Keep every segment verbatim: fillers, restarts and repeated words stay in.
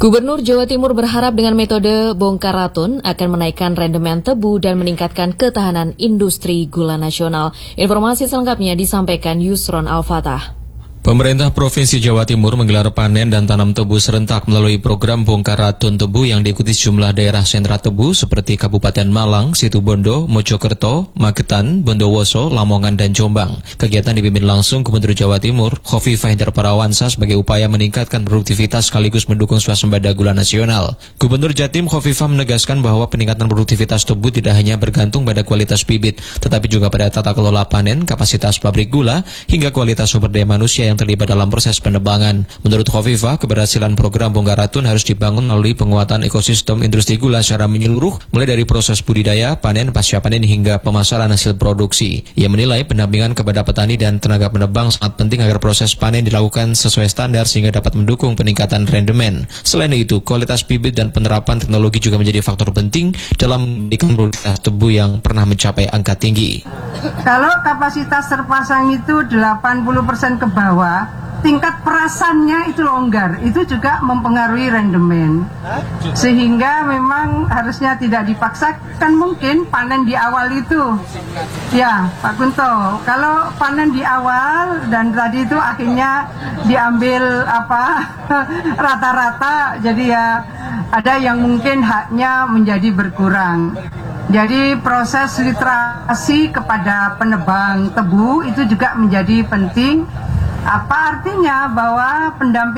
Gubernur Jawa Timur berharap dengan metode bongkar ratun akan menaikkan rendemen tebu dan meningkatkan ketahanan industri gula nasional. Informasi selengkapnya disampaikan Yusron Al-Fatah. Pemerintah Provinsi Jawa Timur menggelar panen dan tanam tebu serentak melalui program bongkar ratun tebu yang diikuti sejumlah daerah sentra tebu seperti Kabupaten Malang, Situbondo, Mojokerto, Magetan, Bondowoso, Lamongan, dan Jombang. Kegiatan dipimpin langsung Gubernur Jawa Timur, Khofifah Indar Parawansa sebagai upaya meningkatkan produktivitas sekaligus mendukung swasembada gula nasional. Gubernur Jatim Khofifah menegaskan bahwa peningkatan produktivitas tebu tidak hanya bergantung pada kualitas bibit, tetapi juga pada tata kelola panen, kapasitas pabrik gula, hingga kualitas sumber daya manusia yang terlibat dalam proses penebangan. Menurut Khofifah, keberhasilan program bongkar ratun harus dibangun melalui penguatan ekosistem industri gula secara menyeluruh, mulai dari proses budidaya, panen, pasca panen hingga pemasaran hasil produksi. Ia menilai pendampingan kepada petani dan tenaga penebang sangat penting agar proses panen dilakukan sesuai standar sehingga dapat mendukung peningkatan rendemen. Selain itu, kualitas bibit dan penerapan teknologi juga menjadi faktor penting dalam meningkatkan produktivitas tebu yang pernah mencapai angka tinggi. Kalau kapasitas terpasang itu delapan puluh persen ke bawah, tingkat perasannya itu longgar, itu juga mempengaruhi rendemen. Sehingga memang harusnya tidak dipaksakan mungkin panen di awal itu. Ya, Pak Kunto, kalau panen di awal dan tadi itu akhirnya diambil apa rata-rata, jadi ya ada yang mungkin haknya menjadi berkurang. Jadi proses literasi kepada penebang tebu itu juga menjadi penting. Apa artinya bahwa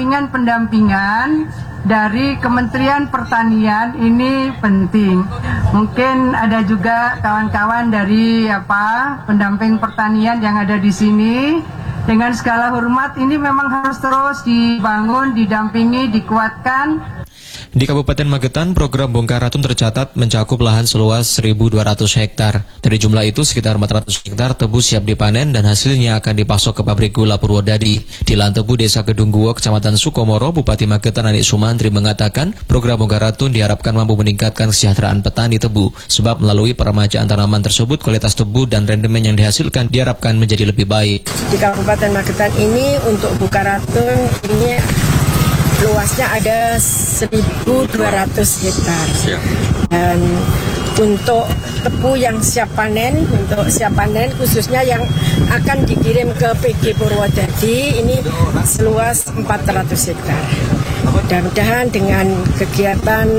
pendampingan-pendampingan dari Kementerian Pertanian ini penting. Mungkin ada juga kawan-kawan dari apa pendamping pertanian yang ada di sini. Dengan segala hormat, ini memang harus terus dibangun, didampingi, dikuatkan. Di Kabupaten Magetan, program bongkar ratun tercatat mencakup lahan seluas seribu dua ratus hektar. Dari jumlah itu, sekitar empat ratus hektar tebu siap dipanen dan hasilnya akan dipasok ke pabrik gula Purwodadi. Di lahan tebu Desa Kedungguo, Kecamatan Sukomoro, Bupati Magetan Anik Sumantri mengatakan program bongkar ratun diharapkan mampu meningkatkan kesejahteraan petani tebu. Sebab melalui peremajaan tanaman tersebut, kualitas tebu dan rendemen yang dihasilkan diharapkan menjadi lebih baik. Di Kabupaten Magetan ini untuk bongkar ratun ini luasnya ada seribu dua ratus hektar. Dan untuk tebu yang siap panen, untuk siap panen khususnya yang akan dikirim ke P G Purwodadi ini seluas empat ratus hektar. Mudah-mudahan dengan kegiatan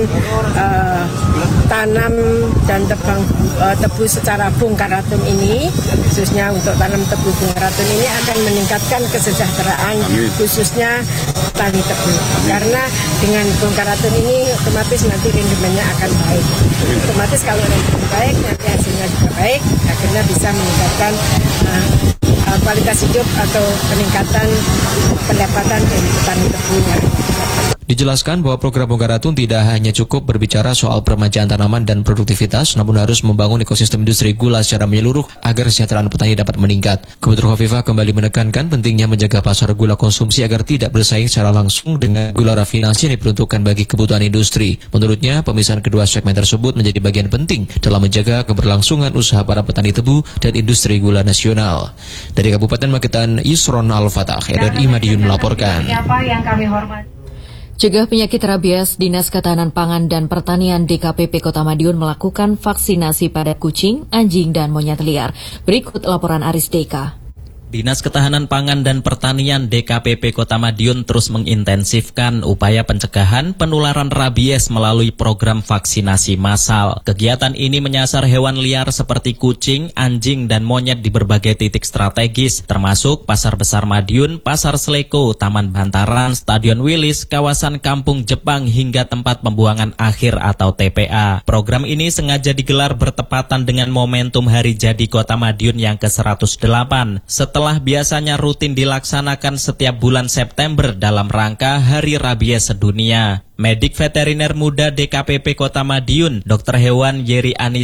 uh, tanam dan tebang uh, tebu secara bongkar ratun ini, khususnya untuk tanam tebu bongkar ratun ini akan meningkatkan kesejahteraan khususnya petani tebu. Karena dengan bongkar ratun ini otomatis nanti rendemennya akan baik. Otomatis kalau rendemen baik, nanti hasilnya juga baik, akhirnya bisa meningkatkan uh, uh, kualitas hidup atau peningkatan pendapatan dari petani tebunya. Dijelaskan bahwa program bongkar ratun tidak hanya cukup berbicara soal peremajaan tanaman dan produktivitas, namun harus membangun ekosistem industri gula secara menyeluruh agar kesejahteraan petani dapat meningkat. Gubernur Khofifah kembali menekankan pentingnya menjaga pasar gula konsumsi agar tidak bersaing secara langsung dengan gula rafinasi yang diperuntukkan bagi kebutuhan industri. Menurutnya, pemisahan kedua segmen tersebut menjadi bagian penting dalam menjaga keberlangsungan usaha para petani tebu dan industri gula nasional. Dari Kabupaten Magetan, Yusron Al-Fatah, R R I Madiun melaporkan. Siapa yang kami hormati? Cegah penyakit rabies, Dinas Ketahanan Pangan dan Pertanian D K P P Kota Madiun melakukan vaksinasi pada kucing, anjing, dan monyet liar. Berikut laporan Aris Deka. Dinas Ketahanan Pangan dan Pertanian D K P P Kota Madiun terus mengintensifkan upaya pencegahan penularan rabies melalui program vaksinasi massal. Kegiatan ini menyasar hewan liar seperti kucing, anjing, dan monyet di berbagai titik strategis, termasuk Pasar Besar Madiun, Pasar Sleko, Taman Bantaran, Stadion Wilis, kawasan Kampung Jepang, hingga tempat pembuangan akhir atau T P A. Program ini sengaja digelar bertepatan dengan momentum Hari Jadi Kota Madiun yang ke seratus delapan. Setelah Setelah biasanya rutin dilaksanakan setiap bulan September dalam rangka Hari Rabies Sedunia. Medik Veteriner Muda D K P P Kota Madiun, Dokter Hewan Yeri Anis